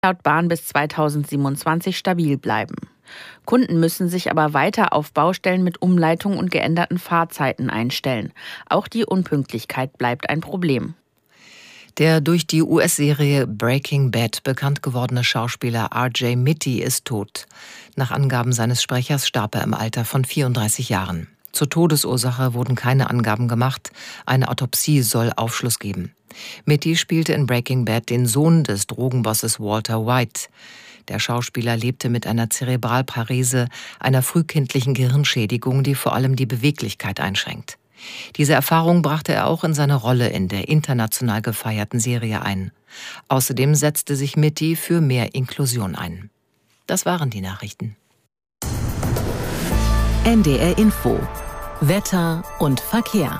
laut Bahn bis 2027 stabil bleiben. Kunden müssen sich aber weiter auf Baustellen mit Umleitung und geänderten Fahrzeiten einstellen. Auch die Unpünktlichkeit bleibt ein Problem. Der durch die US-Serie Breaking Bad bekannt gewordene Schauspieler R.J. Mitte ist tot. Nach Angaben seines Sprechers starb er im Alter von 34 Jahren. Zur Todesursache wurden keine Angaben gemacht. Eine Autopsie soll Aufschluss geben. Mitte spielte in Breaking Bad den Sohn des Drogenbosses Walter White. Der Schauspieler lebte mit einer Zerebralparese, einer frühkindlichen Gehirnschädigung, die vor allem die Beweglichkeit einschränkt. Diese Erfahrung brachte er auch in seine Rolle in der international gefeierten Serie ein. Außerdem setzte sich Mitte für mehr Inklusion ein. Das waren die Nachrichten. NDR Info. Wetter und Verkehr.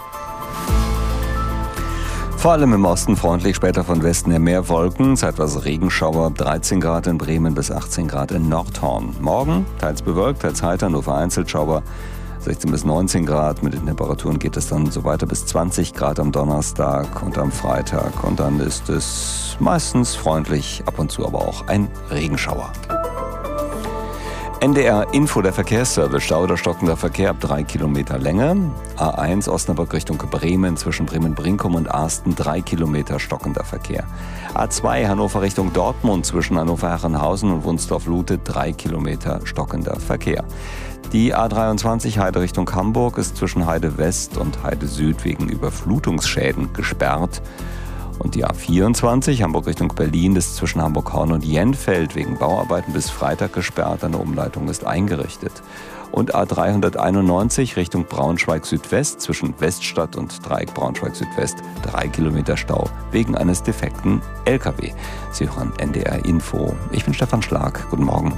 Vor allem im Osten freundlich, später von Westen her mehr Wolken, zeitweise Regenschauer, 13 Grad in Bremen bis 18 Grad in Nordhorn. Morgen teils bewölkt, teils heiter, nur vereinzelt Schauer, 16 bis 19 Grad. Mit den Temperaturen geht es dann so weiter bis 20 Grad am Donnerstag und am Freitag. Und dann ist es meistens freundlich, ab und zu aber auch ein Regenschauer. NDR Info, der Verkehrsservice. Stau oder stockender Verkehr ab 3 Kilometer Länge. A1 Osnabrück Richtung Bremen, zwischen Bremen-Brinkum und Arsten 3 Kilometer stockender Verkehr. A2 Hannover Richtung Dortmund, zwischen Hannover-Herrenhausen und Wunsdorf-Lute 3 Kilometer stockender Verkehr. Die A23 Heide Richtung Hamburg ist zwischen Heide West und Heide Süd wegen Überflutungsschäden gesperrt. Und die A24 Hamburg Richtung Berlin ist zwischen Hamburg-Horn und Jenfeld wegen Bauarbeiten bis Freitag gesperrt. Eine Umleitung ist eingerichtet. Und A391 Richtung Braunschweig-Südwest zwischen Weststadt und Dreieck Braunschweig-Südwest 3 Kilometer Stau wegen eines defekten LKW. Sie hören NDR Info. Ich bin Stefan Schlag. Guten Morgen.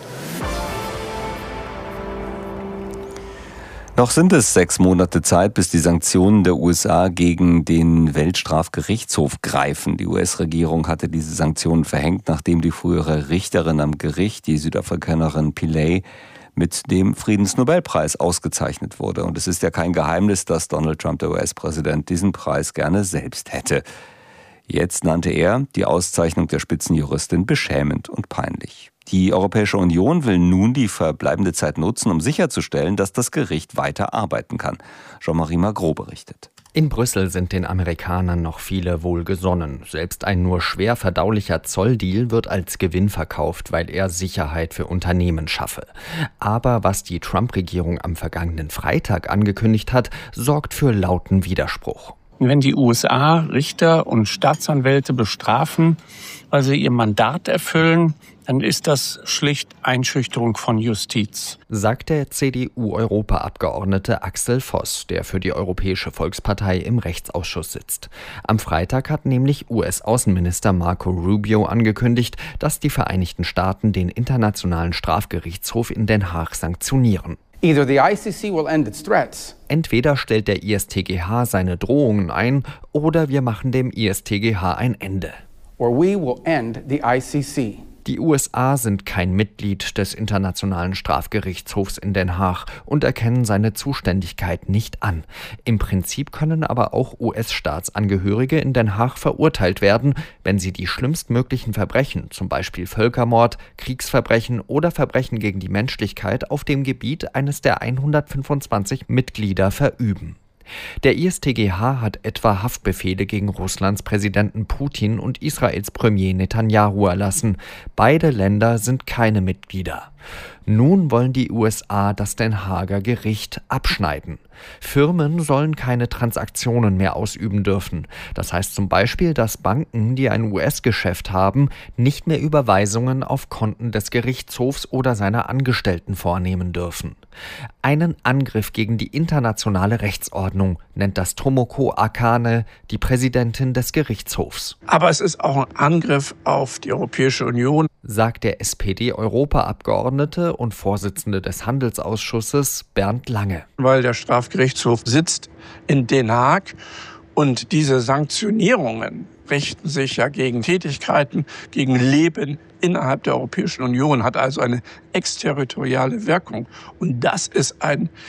Noch sind es 6 Monate Zeit, bis die Sanktionen der USA gegen den Weltstrafgerichtshof greifen. Die US-Regierung hatte diese Sanktionen verhängt, nachdem die frühere Richterin am Gericht, die Südafrikanerin Pillay, mit dem Friedensnobelpreis ausgezeichnet wurde. Und es ist ja kein Geheimnis, dass Donald Trump, der US-Präsident, diesen Preis gerne selbst hätte. Jetzt nannte er die Auszeichnung der Spitzenjuristin beschämend und peinlich. Die Europäische Union will nun die verbleibende Zeit nutzen, um sicherzustellen, dass das Gericht weiter arbeiten kann. Jean-Marie Magro berichtet. In Brüssel sind den Amerikanern noch viele wohlgesonnen. Selbst ein nur schwer verdaulicher Zolldeal wird als Gewinn verkauft, weil er Sicherheit für Unternehmen schaffe. Aber was die Trump-Regierung am vergangenen Freitag angekündigt hat, sorgt für lauten Widerspruch. Wenn die USA Richter und Staatsanwälte bestrafen, weil sie ihr Mandat erfüllen, dann ist das schlicht Einschüchterung von Justiz, sagt der CDU-Europaabgeordnete Axel Voss, der für die Europäische Volkspartei im Rechtsausschuss sitzt. Am Freitag hat nämlich US-Außenminister Marco Rubio angekündigt, dass die Vereinigten Staaten den Internationalen Strafgerichtshof in Den Haag sanktionieren. Entweder stellt der ISTGH seine Drohungen ein, oder wir machen dem ISTGH ein Ende. Die USA sind kein Mitglied des Internationalen Strafgerichtshofs in Den Haag und erkennen seine Zuständigkeit nicht an. Im Prinzip können aber auch US-Staatsangehörige in Den Haag verurteilt werden, wenn sie die schlimmstmöglichen Verbrechen, zum Beispiel Völkermord, Kriegsverbrechen oder Verbrechen gegen die Menschlichkeit auf dem Gebiet eines der 125 Mitglieder verüben. Der ISTGH hat etwa Haftbefehle gegen Russlands Präsidenten Putin und Israels Premier Netanyahu erlassen. Beide Länder sind keine Mitglieder. Nun wollen die USA das Den Haager Gericht abschneiden. Firmen sollen keine Transaktionen mehr ausüben dürfen. Das heißt zum Beispiel, dass Banken, die ein US-Geschäft haben, nicht mehr Überweisungen auf Konten des Gerichtshofs oder seiner Angestellten vornehmen dürfen. Einen Angriff gegen die internationale Rechtsordnung nennt das Tomoko Akane, die Präsidentin des Gerichtshofs. Aber es ist auch ein Angriff auf die Europäische Union, sagt der SPD-Europaabgeordnete und Vorsitzende des Handelsausschusses Bernd Lange. Weil der Strafgerichtshof sitzt in Den Haag und diese Sanktionierungen richten sich ja gegen Tätigkeiten, gegen Leben innerhalb der Europäischen Union, hat also eine exterritoriale Wirkung. Und das ist ein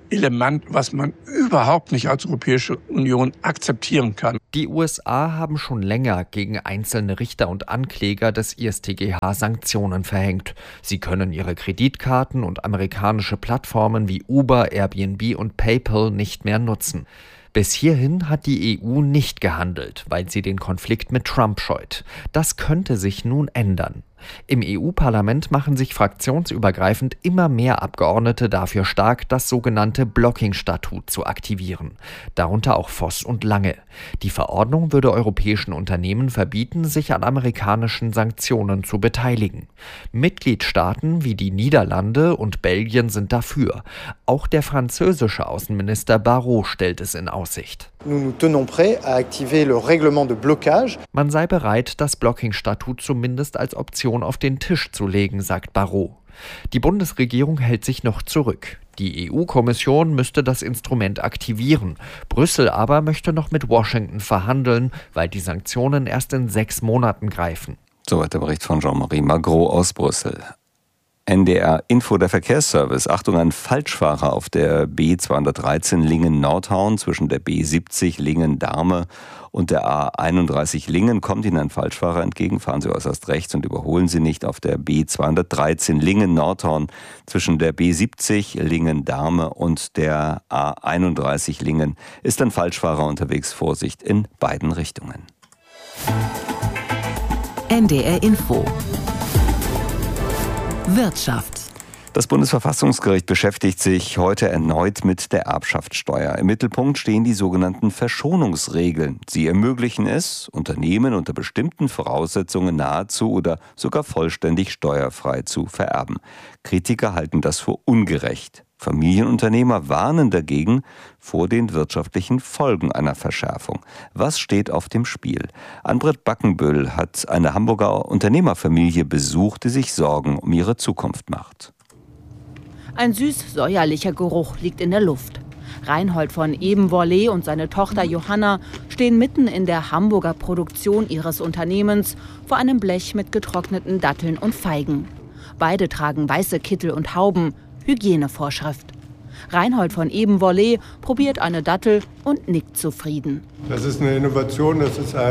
Element, was man überhaupt nicht als Europäische Union akzeptieren kann. Die USA haben schon länger gegen einzelne Richter und Ankläger des IStGH Sanktionen verhängt. Sie können ihre Kreditkarten und amerikanische Plattformen wie Uber, Airbnb und PayPal nicht mehr nutzen. Bis hierhin hat die EU nicht gehandelt, weil sie den Konflikt mit Trump scheut. Das könnte sich nun ändern. Im EU-Parlament machen sich fraktionsübergreifend immer mehr Abgeordnete dafür stark, das sogenannte Blocking-Statut zu aktivieren. Darunter auch Voss und Lange. Die Verordnung würde europäischen Unternehmen verbieten, sich an amerikanischen Sanktionen zu beteiligen. Mitgliedstaaten wie die Niederlande und Belgien sind dafür. Auch der französische Außenminister Barrot stellt es in Aussicht. Man sei bereit, das Blocking-Statut zumindest als Option auf den Tisch zu legen, sagt Barrot. Die Bundesregierung hält sich noch zurück. Die EU-Kommission müsste das Instrument aktivieren. Brüssel aber möchte noch mit Washington verhandeln, weil die Sanktionen erst in 6 Monaten greifen. Soweit der Bericht von Jean-Marie Magro aus Brüssel. NDR Info, der Verkehrsservice. Achtung, ein Falschfahrer auf der B213 Lingen-Nordhorn zwischen der B70 Lingen-Dahme und der A31 Lingen. Kommt Ihnen ein Falschfahrer entgegen, fahren Sie äußerst rechts und überholen Sie nicht. Auf der B213 Lingen-Nordhorn zwischen der B70 Lingen-Dahme und der A31 Lingen ist ein Falschfahrer unterwegs. Vorsicht in beiden Richtungen. NDR Info Wirtschaft. Das Bundesverfassungsgericht beschäftigt sich heute erneut mit der Erbschaftssteuer. Im Mittelpunkt stehen die sogenannten Verschonungsregeln. Sie ermöglichen es, Unternehmen unter bestimmten Voraussetzungen nahezu oder sogar vollständig steuerfrei zu vererben. Kritiker halten das für ungerecht. Familienunternehmer warnen dagegen vor den wirtschaftlichen Folgen einer Verschärfung. Was steht auf dem Spiel? Ann-Britt Backenbüll hat eine Hamburger Unternehmerfamilie besucht, die sich Sorgen um ihre Zukunft macht. Ein süß-säuerlicher Geruch liegt in der Luft. Reinhold von Ebenvorlee und seine Tochter Johanna stehen mitten in der Hamburger Produktion ihres Unternehmens vor einem Blech mit getrockneten Datteln und Feigen. Beide tragen weiße Kittel und Hauben, Hygienevorschrift. Reinhold von Ebenvorlee probiert eine Dattel und nickt zufrieden. Das ist eine Innovation, das ist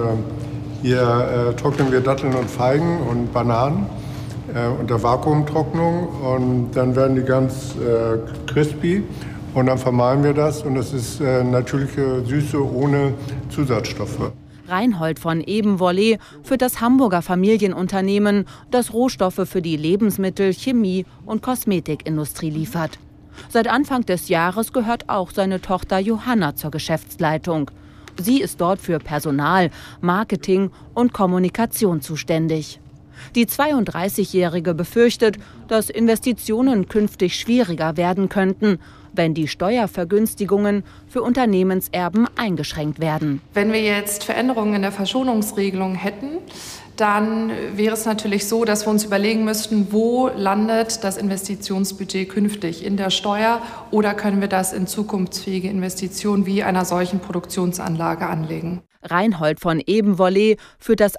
hier trocknen wir Datteln und Feigen und Bananen unter Vakuumtrocknung und dann werden die ganz crispy und dann vermahlen wir das und das ist natürliche Süße ohne Zusatzstoffe. Reinhold von Ebenvorlee führt das Hamburger Familienunternehmen, das Rohstoffe für die Lebensmittel-, Chemie- und Kosmetikindustrie liefert. Seit Anfang des Jahres gehört auch seine Tochter Johanna zur Geschäftsleitung. Sie ist dort für Personal, Marketing und Kommunikation zuständig. Die 32-Jährige befürchtet, dass Investitionen künftig schwieriger werden könnten, wenn die Steuervergünstigungen für Unternehmenserben eingeschränkt werden. Wenn wir jetzt Veränderungen in der Verschonungsregelung hätten, dann wäre es natürlich so, dass wir uns überlegen müssten, wo landet das Investitionsbudget künftig, in der Steuer oder können wir das in zukunftsfähige Investitionen wie einer solchen Produktionsanlage anlegen. Reinhold von Ebenvorlee führt das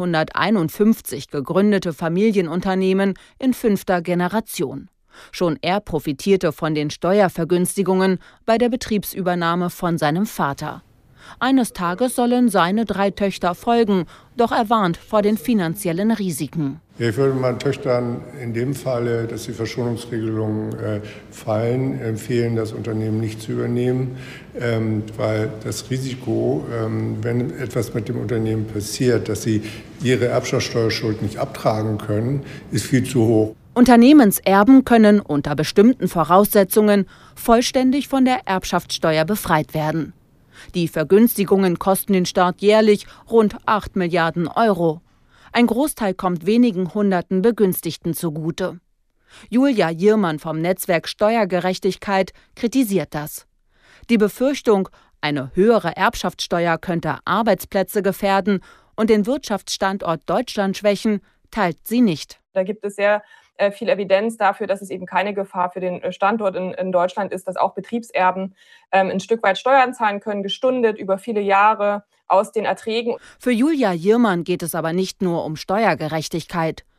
1851 gegründete Familienunternehmen in 5. Generation. Schon er profitierte von den Steuervergünstigungen bei der Betriebsübernahme von seinem Vater. Eines Tages sollen seine 3 Töchter folgen, doch er warnt vor den finanziellen Risiken. Ich würde meinen Töchtern in dem Falle, dass die Verschonungsregelungen fallen, empfehlen, das Unternehmen nicht zu übernehmen, weil das Risiko, wenn etwas mit dem Unternehmen passiert, dass sie ihre Erbschaftssteuerschuld nicht abtragen können, ist viel zu hoch. Unternehmenserben können unter bestimmten Voraussetzungen vollständig von der Erbschaftssteuer befreit werden. Die Vergünstigungen kosten den Staat jährlich rund 8 Milliarden Euro. Ein Großteil kommt wenigen Hunderten Begünstigten zugute. Julia Jirmann vom Netzwerk Steuergerechtigkeit kritisiert das. Die Befürchtung, eine höhere Erbschaftssteuer könnte Arbeitsplätze gefährden und den Wirtschaftsstandort Deutschland schwächen, teilt sie nicht. Da gibt es sehr viel Evidenz dafür, dass es eben keine Gefahr für den Standort in Deutschland ist, dass auch Betriebserben ein Stück weit Steuern zahlen können, gestundet über viele Jahre aus den Erträgen. Für Julia Jirmann geht es aber nicht nur um Steuergerechtigkeit.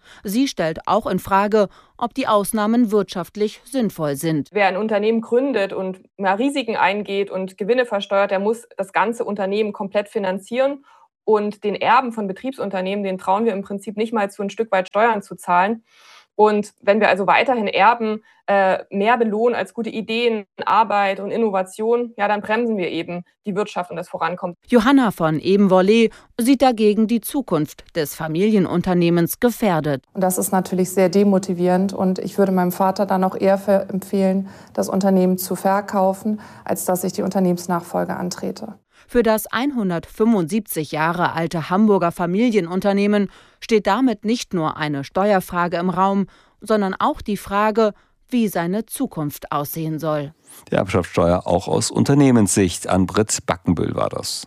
Sie stellt auch in Frage, ob die Ausnahmen wirtschaftlich sinnvoll sind. Wer ein Unternehmen gründet und Risiken eingeht und Gewinne versteuert, der muss das ganze Unternehmen komplett finanzieren. Und den Erben von Betriebsunternehmen, denen trauen wir im Prinzip nicht mal zu, ein Stück weit Steuern zu zahlen. Und wenn wir also weiterhin Erben mehr belohnen als gute Ideen, Arbeit und Innovation, ja, dann bremsen wir eben die Wirtschaft und das Vorankommen. Johanna von Ebenvolley sieht dagegen die Zukunft des Familienunternehmens gefährdet. Und das ist natürlich sehr demotivierend. Und ich würde meinem Vater dann auch eher empfehlen, das Unternehmen zu verkaufen, als dass ich die Unternehmensnachfolge antrete. Für das 175 Jahre alte Hamburger Familienunternehmen steht damit nicht nur eine Steuerfrage im Raum, sondern auch die Frage, wie seine Zukunft aussehen soll. Die Erbschaftssteuer auch aus Unternehmenssicht. Ann-Britt Backenbüll war das.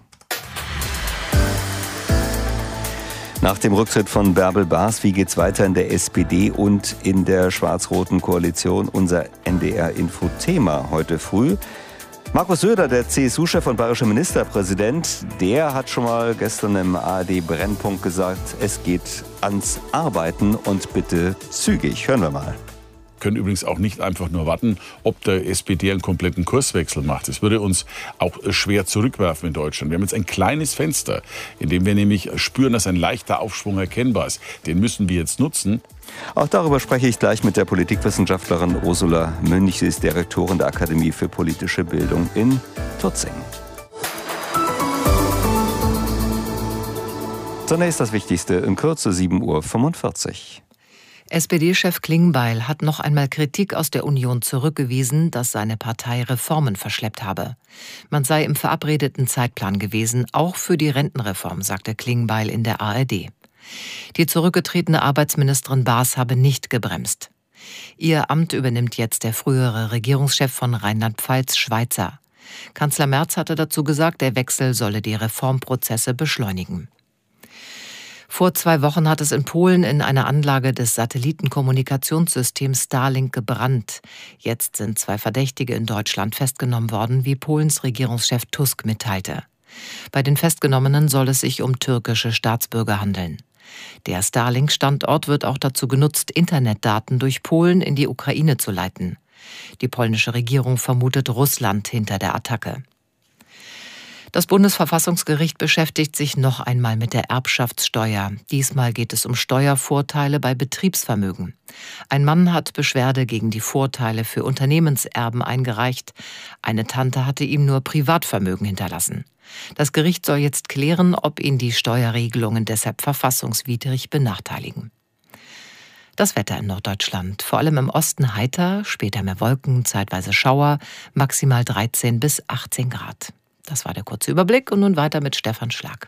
Nach dem Rücktritt von Bärbel Baas, wie geht's weiter in der SPD und in der schwarz-roten Koalition? Unser NDR-Info-Thema heute früh. Markus Söder, der CSU-Chef und bayerischer Ministerpräsident, der hat schon mal gestern im ARD-Brennpunkt gesagt, es geht ans Arbeiten und bitte zügig. Hören wir mal. Können übrigens auch nicht einfach nur warten, ob der SPD einen kompletten Kurswechsel macht. Das würde uns auch schwer zurückwerfen in Deutschland. Wir haben jetzt ein kleines Fenster, in dem wir nämlich spüren, dass ein leichter Aufschwung erkennbar ist. Den müssen wir jetzt nutzen. Auch darüber spreche ich gleich mit der Politikwissenschaftlerin Ursula Münch. Sie ist Direktorin der Akademie für politische Bildung in Tutzing. Zunächst das Wichtigste in Kürze, 7:45 Uhr. SPD-Chef Klingbeil hat noch einmal Kritik aus der Union zurückgewiesen, dass seine Partei Reformen verschleppt habe. Man sei im verabredeten Zeitplan gewesen, auch für die Rentenreform, sagte Klingbeil in der ARD. Die zurückgetretene Arbeitsministerin Baas habe nicht gebremst. Ihr Amt übernimmt jetzt der frühere Regierungschef von Rheinland-Pfalz, Schweizer. Kanzler Merz hatte dazu gesagt, der Wechsel solle die Reformprozesse beschleunigen. Vor 2 Wochen hat es in Polen in einer Anlage des Satellitenkommunikationssystems Starlink gebrannt. Jetzt sind 2 Verdächtige in Deutschland festgenommen worden, wie Polens Regierungschef Tusk mitteilte. Bei den Festgenommenen soll es sich um türkische Staatsbürger handeln. Der Starlink-Standort wird auch dazu genutzt, Internetdaten durch Polen in die Ukraine zu leiten. Die polnische Regierung vermutet Russland hinter der Attacke. Das Bundesverfassungsgericht beschäftigt sich noch einmal mit der Erbschaftssteuer. Diesmal geht es um Steuervorteile bei Betriebsvermögen. Ein Mann hat Beschwerde gegen die Vorteile für Unternehmenserben eingereicht. Eine Tante hatte ihm nur Privatvermögen hinterlassen. Das Gericht soll jetzt klären, ob ihn die Steuerregelungen deshalb verfassungswidrig benachteiligen. Das Wetter in Norddeutschland. Vor allem im Osten heiter, später mehr Wolken, zeitweise Schauer, maximal 13 bis 18 Grad. Das war der kurze Überblick und nun weiter mit Stefan Schlag.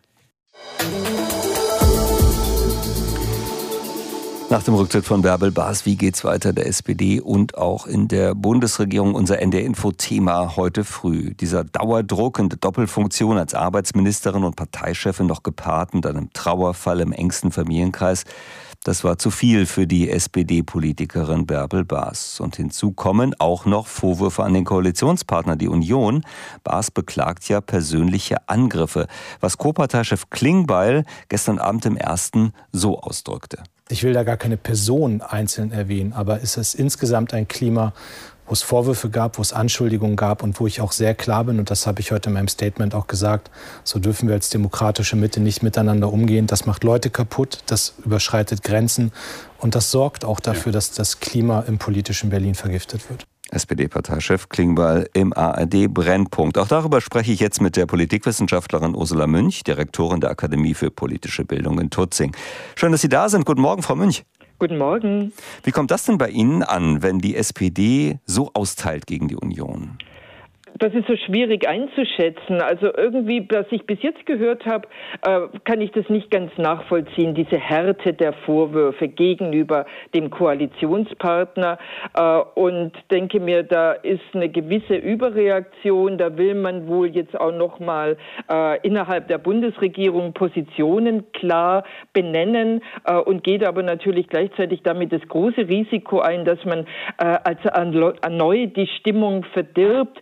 Nach dem Rücktritt von Bärbel Baas, wie geht's weiter der SPD und auch in der Bundesregierung? Unser NDR-Info-Thema heute früh. Dieser Dauerdruck und Doppelfunktion als Arbeitsministerin und Parteichefin, noch gepaart mit einem Trauerfall im engsten Familienkreis. Das war zu viel für die SPD-Politikerin Bärbel Baas. Und hinzu kommen auch noch Vorwürfe an den Koalitionspartner, die Union. Baas beklagt ja persönliche Angriffe, was Co-Parteichef Klingbeil gestern Abend im Ersten so ausdrückte. Ich will da gar keine Person einzeln erwähnen, aber es ist insgesamt ein Klima, wo es Vorwürfe gab, wo es Anschuldigungen gab und wo ich auch sehr klar bin, und das habe ich heute in meinem Statement auch gesagt, so dürfen wir als demokratische Mitte nicht miteinander umgehen. Das macht Leute kaputt, das überschreitet Grenzen und das sorgt auch dafür, dass das Klima im politischen Berlin vergiftet wird. SPD-Parteichef Klingbeil im ARD-Brennpunkt. Auch darüber spreche ich jetzt mit der Politikwissenschaftlerin Ursula Münch, Direktorin der Akademie für politische Bildung in Tutzing. Schön, dass Sie da sind. Guten Morgen, Frau Münch. Guten Morgen. Wie kommt das denn bei Ihnen an, wenn die SPD so austeilt gegen die Union? Das ist so schwierig einzuschätzen. Also irgendwie, was ich bis jetzt gehört habe, kann ich das nicht ganz nachvollziehen, diese Härte der Vorwürfe gegenüber dem Koalitionspartner. Und denke mir, da ist eine gewisse Überreaktion. Da will man wohl jetzt auch noch mal innerhalb der Bundesregierung Positionen klar benennen und geht aber natürlich gleichzeitig damit das große Risiko ein, dass man also erneut die Stimmung verdirbt, dass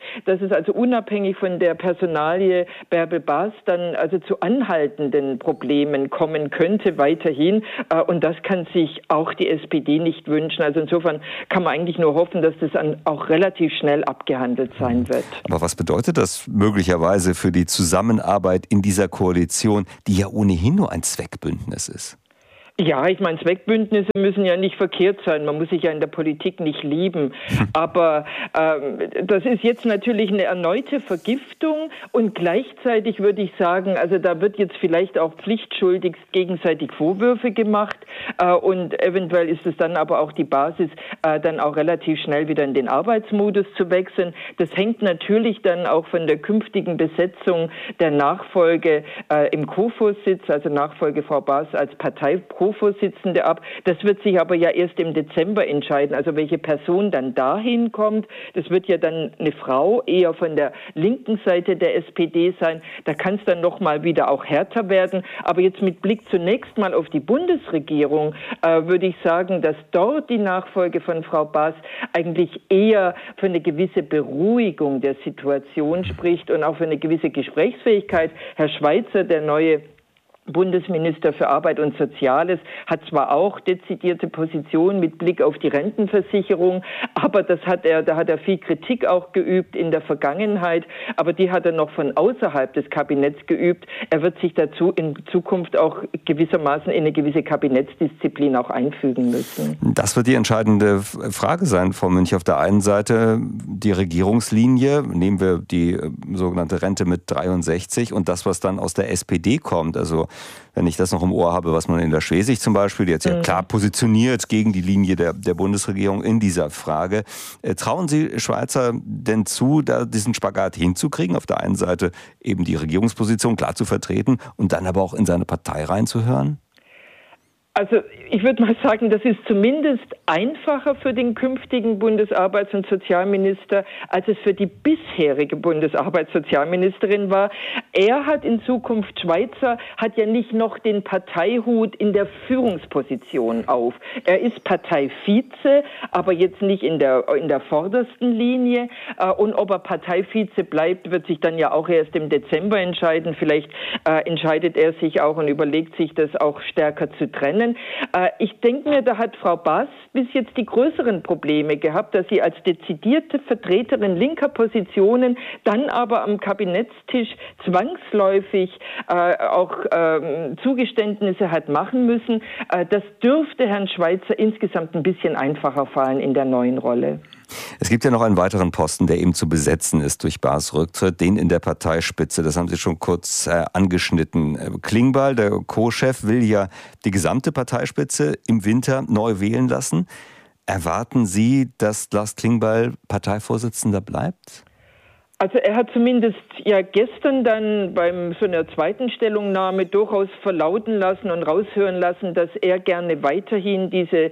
dass es also unabhängig von der Personalie Bärbel Baas dann also zu anhaltenden Problemen kommen könnte weiterhin. Und das kann sich auch die SPD nicht wünschen. Also insofern kann man eigentlich nur hoffen, dass das dann auch relativ schnell abgehandelt sein wird. Aber was bedeutet das möglicherweise für die Zusammenarbeit in dieser Koalition, die ja ohnehin nur ein Zweckbündnis ist? Ja, ich meine, Zweckbündnisse müssen ja nicht verkehrt sein. Man muss sich ja in der Politik nicht lieben. Aber das ist jetzt natürlich eine erneute Vergiftung und gleichzeitig würde ich sagen, also da wird jetzt vielleicht auch pflichtschuldig gegenseitig Vorwürfe gemacht und eventuell ist es dann aber auch die Basis, dann auch relativ schnell wieder in den Arbeitsmodus zu wechseln. Das hängt natürlich dann auch von der künftigen Besetzung der Nachfolge im Co-Vorsitz, also Nachfolge Frau Baas als Co-Vorsitzende ab. Das wird sich aber ja erst im Dezember entscheiden. Also welche Person dann dahin kommt, das wird ja dann eine Frau eher von der linken Seite der SPD sein. Da kann es dann noch mal wieder auch härter werden. Aber jetzt mit Blick zunächst mal auf die Bundesregierung würde ich sagen, dass dort die Nachfolge von Frau Baas eigentlich eher für eine gewisse Beruhigung der Situation spricht und auch für eine gewisse Gesprächsfähigkeit. Herr Schweizer, der neue Bundesminister für Arbeit und Soziales, hat zwar auch dezidierte Positionen mit Blick auf die Rentenversicherung, aber da hat er viel Kritik auch geübt in der Vergangenheit, aber die hat er noch von außerhalb des Kabinetts geübt. Er wird sich dazu in Zukunft auch gewissermaßen in eine gewisse Kabinettsdisziplin auch einfügen müssen. Das wird die entscheidende Frage sein, Frau Münch. Auf der einen Seite die Regierungslinie, nehmen wir die sogenannte Rente mit 63 und das, was dann aus der SPD kommt, also wenn ich das noch im Ohr habe, was man in der Schwesig zum Beispiel, die jetzt ja klar positioniert gegen die Linie der Bundesregierung in dieser Frage. Trauen Sie Schweizer denn zu, da diesen Spagat hinzukriegen? Auf der einen Seite eben die Regierungsposition klar zu vertreten und dann aber auch in seine Partei reinzuhören? Also ich würde mal sagen, das ist zumindest einfacher für den künftigen Bundesarbeits- und Sozialminister, als es für die bisherige Bundesarbeits-Sozialministerin war. Er hat in Zukunft, Schweizer, hat ja nicht noch den Parteihut in der Führungsposition auf. Er ist Parteivize, aber jetzt nicht in der vordersten Linie. Und ob er Parteivize bleibt, wird sich dann ja auch erst im Dezember entscheiden. Vielleicht entscheidet er sich auch und überlegt sich, das auch stärker zu trennen. Ich denke mir, da hat Frau Baas bis jetzt die größeren Probleme gehabt, dass sie als dezidierte Vertreterin linker Positionen dann aber am Kabinettstisch zwangsläufig auch Zugeständnisse hat machen müssen. Das dürfte Herrn Schweizer insgesamt ein bisschen einfacher fallen in der neuen Rolle. Es gibt ja noch einen weiteren Posten, der eben zu besetzen ist durch Baas Rücktritt, den in der Parteispitze. Das haben Sie schon kurz angeschnitten. Klingbeil, der Co-Chef, will ja die gesamte Parteispitze im Winter neu wählen lassen. Erwarten Sie, dass Lars Klingbeil Parteivorsitzender bleibt? Also er hat zumindest ja gestern dann bei so einer zweiten Stellungnahme durchaus verlauten lassen und raushören lassen, dass er gerne weiterhin diese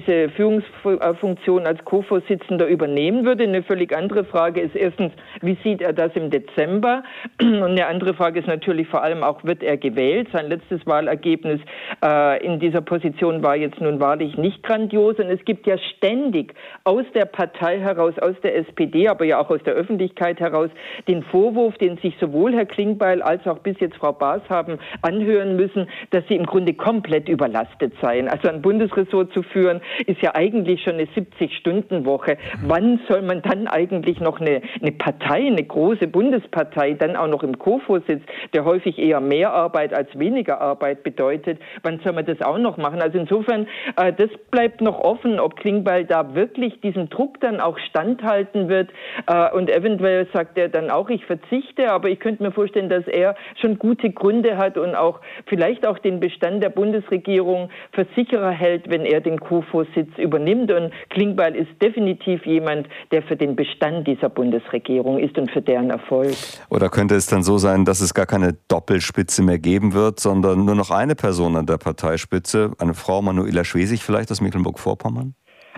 Führungsfunktion als Co-Vorsitzender übernehmen würde. Eine völlig andere Frage ist erstens, wie sieht er das im Dezember? Und eine andere Frage ist natürlich vor allem auch, wird er gewählt? Sein letztes Wahlergebnis in dieser Position war jetzt nun wahrlich nicht grandios. Und es gibt ja ständig aus der Partei heraus, aus der SPD, aber ja auch aus der Öffentlichkeit heraus, den Vorwurf, den sich sowohl Herr Klingbeil als auch bis jetzt Frau Baas haben anhören müssen, dass sie im Grunde komplett überlastet seien. Also ein Bundesressort zu führen, ist ja eigentlich schon eine 70-Stunden-Woche. Wann soll man dann eigentlich noch eine Partei, eine große Bundespartei, dann auch noch im Co-Vorsitz, der häufig eher mehr Arbeit als weniger Arbeit bedeutet, wann soll man das auch noch machen? Also insofern, das bleibt noch offen, ob Klingbeil da wirklich diesem Druck dann auch standhalten wird und eventuell sagt er dann auch, ich verzichte, aber ich könnte mir vorstellen, dass er schon gute Gründe hat und auch vielleicht auch den Bestand der Bundesregierung für sicherer hält, wenn er den Co-Vorsitz übernimmt. Und Klingbeil ist definitiv jemand, der für den Bestand dieser Bundesregierung ist und für deren Erfolg. Oder könnte es dann so sein, dass es gar keine Doppelspitze mehr geben wird, sondern nur noch eine Person an der Parteispitze, eine Frau, Manuela Schwesig vielleicht aus Mecklenburg-Vorpommern?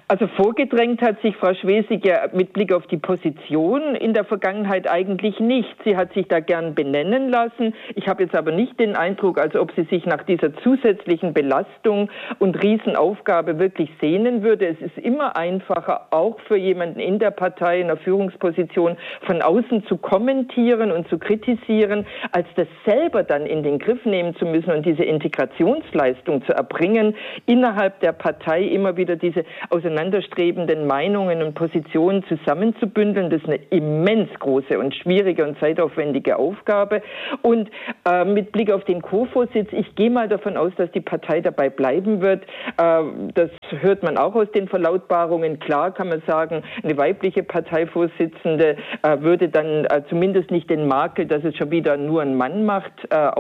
Also vorgedrängt hat sich Frau Schwesig ja mit Blick auf die Position in der Vergangenheit eigentlich nicht. Sie hat sich da gern benennen lassen. Ich habe jetzt aber nicht den Eindruck, als ob sie sich nach dieser zusätzlichen Belastung und Riesenaufgabe wirklich sehnen würde. Es ist immer einfacher, auch für jemanden in der Partei, in der Führungsposition, von außen zu kommentieren und zu kritisieren, als das selber dann in den Griff nehmen zu müssen und diese Integrationsleistung zu erbringen, innerhalb der Partei immer wieder diese auseinanderstrebenden Meinungen und Positionen zusammenzubündeln. Das ist eine immens große und schwierige und zeitaufwendige Aufgabe. Und mit Blick auf den Co-Vorsitz, ich gehe mal davon aus, dass die Partei dabei bleiben wird. Das hört man auch aus den Verlautbarungen. Klar kann man sagen, eine weibliche Parteivorsitzende würde dann zumindest nicht den Makel, dass es schon wieder nur ein Mann macht,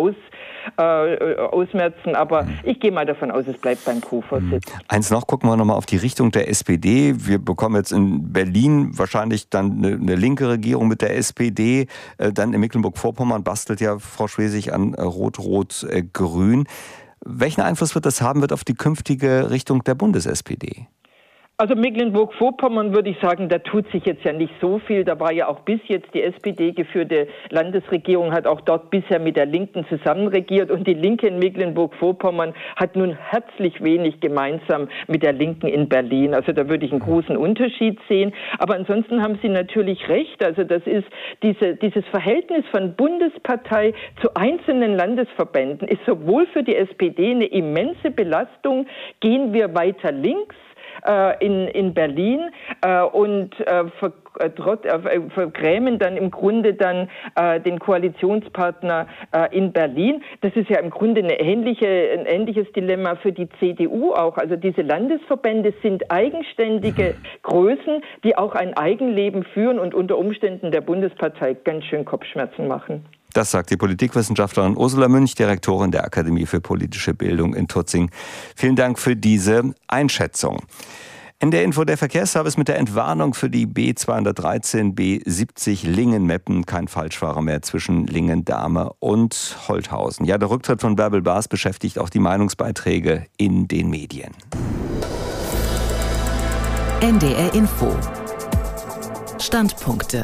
ausmerzen. Aber ich gehe mal davon aus, es bleibt beim Co-Vorsitz. Eins noch, gucken wir nochmal auf die Richtung der SPD. Wir bekommen jetzt in Berlin wahrscheinlich dann eine linke Regierung mit der SPD. Dann in Mecklenburg-Vorpommern bastelt ja Frau Schwesig an Rot-Rot-Grün. Welchen Einfluss wird das haben auf die künftige Richtung der Bundes-SPD? Also Mecklenburg-Vorpommern würde ich sagen, da tut sich jetzt ja nicht so viel. Da war ja auch bis jetzt die SPD-geführte Landesregierung, hat auch dort bisher mit der Linken zusammenregiert. Und die Linke in Mecklenburg-Vorpommern hat nun herzlich wenig gemeinsam mit der Linken in Berlin. Also da würde ich einen großen Unterschied sehen. Aber ansonsten haben Sie natürlich recht. Also das ist dieses Verhältnis von Bundespartei zu einzelnen Landesverbänden ist sowohl für die SPD eine immense Belastung. Gehen wir weiter links in Berlin und vergrämen dann im Grunde dann den Koalitionspartner in Berlin. Das ist ja im Grunde ein ähnliches Dilemma für die CDU auch. Also diese Landesverbände sind eigenständige Größen, die auch ein Eigenleben führen und unter Umständen der Bundespartei ganz schön Kopfschmerzen machen. Das sagt die Politikwissenschaftlerin Ursula Münch, Direktorin der Akademie für politische Bildung in Tutzing. Vielen Dank für diese Einschätzung. NDR Info, der Verkehrsservice mit der Entwarnung für die B213, B70 Lingen-Meppen. Kein Falschfahrer mehr zwischen Lingen-Dahme und Holthausen. Ja, der Rücktritt von Bärbel Baas beschäftigt auch die Meinungsbeiträge in den Medien. NDR Info. Standpunkte.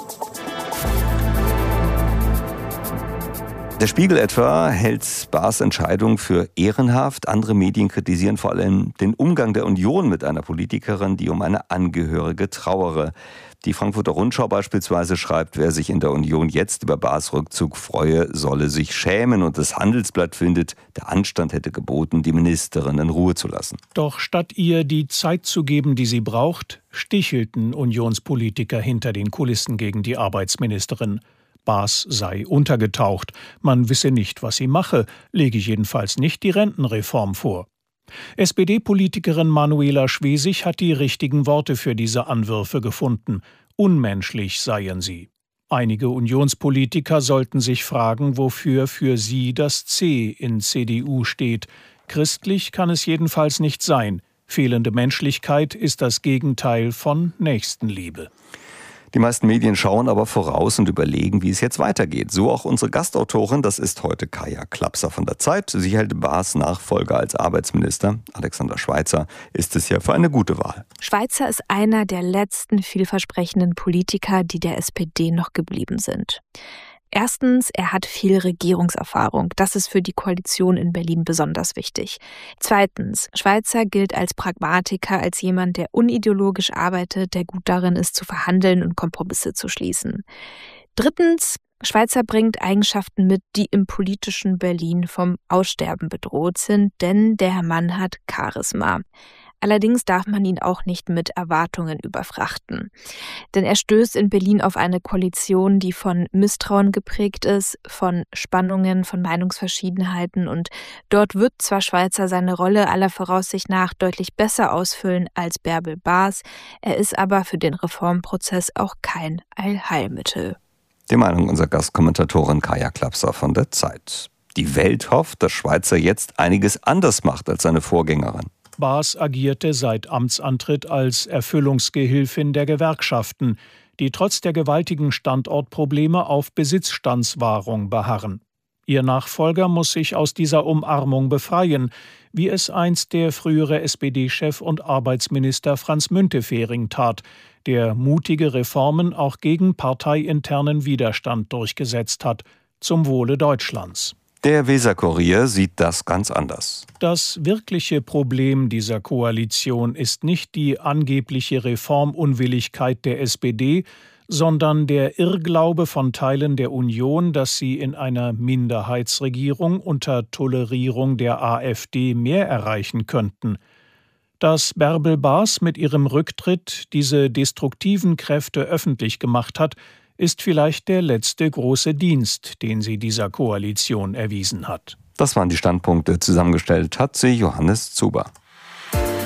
Der Spiegel etwa hält Baas Entscheidung für ehrenhaft. Andere Medien kritisieren vor allem den Umgang der Union mit einer Politikerin, die um eine Angehörige trauere. Die Frankfurter Rundschau beispielsweise schreibt, wer sich in der Union jetzt über Baas Rückzug freue, solle sich schämen. Und das Handelsblatt findet, der Anstand hätte geboten, die Ministerin in Ruhe zu lassen. Doch statt ihr die Zeit zu geben, die sie braucht, stichelten Unionspolitiker hinter den Kulissen gegen die Arbeitsministerin. Baas sei untergetaucht. Man wisse nicht, was sie mache, lege jedenfalls nicht die Rentenreform vor. SPD-Politikerin Manuela Schwesig hat die richtigen Worte für diese Anwürfe gefunden. Unmenschlich seien sie. Einige Unionspolitiker sollten sich fragen, wofür für sie das C in CDU steht. Christlich kann es jedenfalls nicht sein. Fehlende Menschlichkeit ist das Gegenteil von Nächstenliebe. Die meisten Medien schauen aber voraus und überlegen, wie es jetzt weitergeht. So auch unsere Gastautorin, das ist heute Kaja Klapser von der Zeit. Sie hält Baas Nachfolger als Arbeitsminister. Alexander Schweitzer ist es ja für eine gute Wahl. Schweitzer ist einer der letzten vielversprechenden Politiker, die der SPD noch geblieben sind. Erstens, er hat viel Regierungserfahrung. Das ist für die Koalition in Berlin besonders wichtig. Zweitens, Schweitzer gilt als Pragmatiker, als jemand, der unideologisch arbeitet, der gut darin ist, zu verhandeln und Kompromisse zu schließen. Drittens, Schweitzer bringt Eigenschaften mit, die im politischen Berlin vom Aussterben bedroht sind, denn der Mann hat Charisma. Allerdings darf man ihn auch nicht mit Erwartungen überfrachten. Denn er stößt in Berlin auf eine Koalition, die von Misstrauen geprägt ist, von Spannungen, von Meinungsverschiedenheiten. Und dort wird zwar Schweitzer seine Rolle aller Voraussicht nach deutlich besser ausfüllen als Bärbel Baas, er ist aber für den Reformprozess auch kein Allheilmittel. Die Meinung unserer Gastkommentatorin Kaja Klapser von der Zeit. Die Welt hofft, dass Schweitzer jetzt einiges anders macht als seine Vorgängerin. Baas agierte seit Amtsantritt als Erfüllungsgehilfin der Gewerkschaften, die trotz der gewaltigen Standortprobleme auf Besitzstandswahrung beharren. Ihr Nachfolger muss sich aus dieser Umarmung befreien, wie es einst der frühere SPD-Chef und Arbeitsminister Franz Müntefering tat, der mutige Reformen auch gegen parteiinternen Widerstand durchgesetzt hat, zum Wohle Deutschlands. Der Weser-Kurier sieht das ganz anders. Das wirkliche Problem dieser Koalition ist nicht die angebliche Reformunwilligkeit der SPD, sondern der Irrglaube von Teilen der Union, dass sie in einer Minderheitsregierung unter Tolerierung der AfD mehr erreichen könnten. Dass Bärbel Baas mit ihrem Rücktritt diese destruktiven Kräfte öffentlich gemacht hat, ist vielleicht der letzte große Dienst, den sie dieser Koalition erwiesen hat. Das waren die Standpunkte. Zusammengestellt hat sie Johannes Zuber.